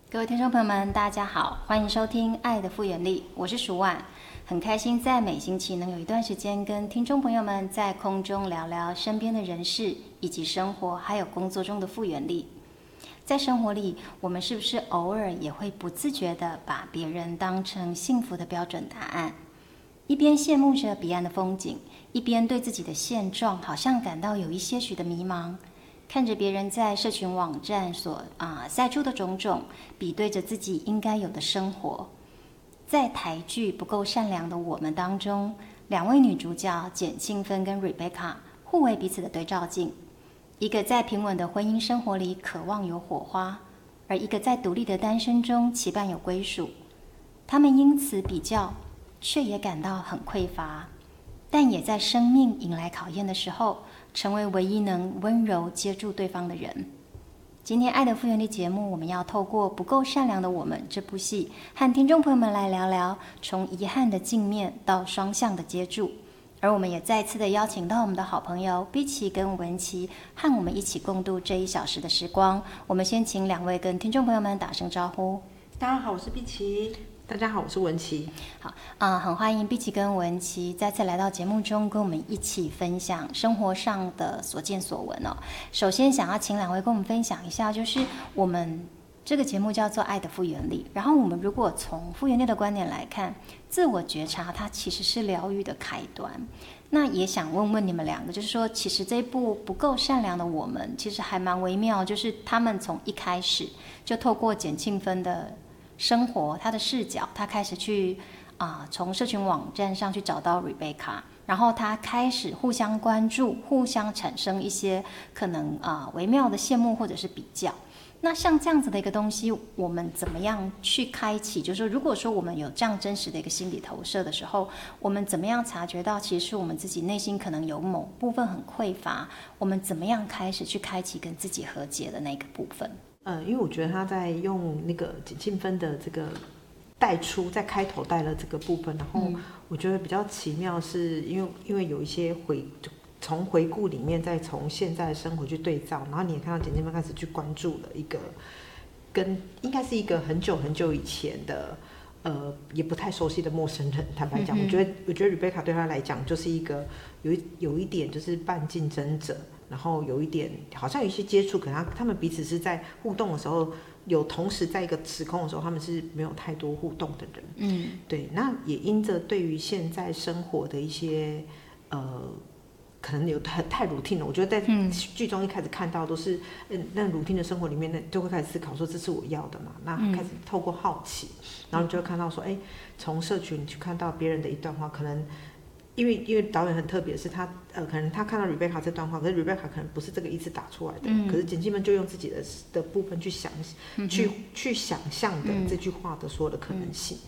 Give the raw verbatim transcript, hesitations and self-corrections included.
各位听众朋友们，大家好，欢迎收听《爱的复原力》，我是舒婉，很开心在每星期能有一段时间跟听众朋友们在空中聊聊身边的人事，以及生活还有工作中的复原力。在生活里，我们是不是偶尔也会不自觉地把别人当成幸福的标准答案？一边羡慕着彼岸的风景，一边对自己的现状好像感到有一些许的迷茫。看着别人在社群网站所啊晒出的种种，比对着自己应该有的生活。在台剧《不够善良的我们》当中，两位女主角简庆芬跟 Rebecca 互为彼此的对照镜，一个在平稳的婚姻生活里渴望有火花，而一个在独立的单身中期盼有归属。他们因此比较，却也感到很匮乏，但也在生命迎来考验的时候，成为唯一能温柔接住对方的人。今天《爱的复原力》节目，我们要透过《不够善良的我们》这部戏，和听众朋友们来聊聊从遗憾的镜面到双向的接住。而我们也再次的邀请到我们的好朋友碧琪跟文琪，和我们一起共度这一小时的时光。我们先请两位跟听众朋友们打声招呼。 大家好，我是碧琪。大家好，我是文琪。 好啊、呃，很欢迎碧琪跟文琪再次来到节目中，跟我们一起分享生活上的所见所闻哦。首先，想要请两位跟我们分享一下，就是我们这个节目叫做《爱的复原力》，然后我们如果从复原力的观点来看，自我觉察它其实是疗愈的开端。那也想问问你们两个，就是说，其实这一部不够善良的我们，其实还蛮微妙，就是他们从一开始就透过简庆芬的生活，他的视角，他开始去啊、呃，从社群网站上去找到 Rebecca， 然后他开始互相关注，互相产生一些可能啊、呃、微妙的羡慕或者是比较。那像这样子的一个东西，我们怎么样去开启？就是说，如果说我们有这样真实的一个心理投射的时候，我们怎么样察觉到，其实是我们自己内心可能有某部分很匮乏？我们怎么样开始去开启跟自己和解的那个部分？ 呃，因为我觉得他在用那个简庆芬的这个带出，在开头带了这个部分，然后我觉得比较奇妙是，因为因为有一些回从回顾里面，再从现在的生活去对照，然后你也看到简庆芬开始去关注了一个跟应该是一个很久很久以前的呃也不太熟悉的陌生人。坦白讲，嗯、我觉得我觉得 Rebecca 对他来讲就是一个有一有一点就是半竞争者。然后有一点好像有一些接触，可能 他, 他们彼此是在互动的时候，有同时在一个时空的时候，他们是没有太多互动的人。嗯，对。那也因着对于现在生活的一些呃，可能有太太 routine 了。我觉得在剧中一开始看到都是，嗯，那 routine 的生活里面，那就会开始思考说这是我要的嘛。那开始透过好奇，然后你就会看到说，哎，从社群去看到别人的一段话，可能。因为因为导演很特别，是他呃，可能他看到 Rebecca 这段话，可是 Rebecca 可能不是这个意思打出来的，嗯、可是简庆芬就用自己的的部分去想，嗯、去去想象的这句话的所有的可能性。